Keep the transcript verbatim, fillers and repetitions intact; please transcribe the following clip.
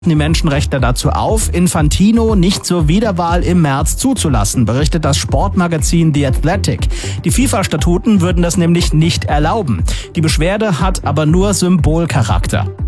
die Menschenrechtler dazu auf, Infantino nicht zur Wiederwahl im März zuzulassen, berichtet das Sportmagazin The Athletic. Die FIFA-Statuten würden das nämlich nicht erlauben. Die Beschwerde hat aber nur Symbolcharakter.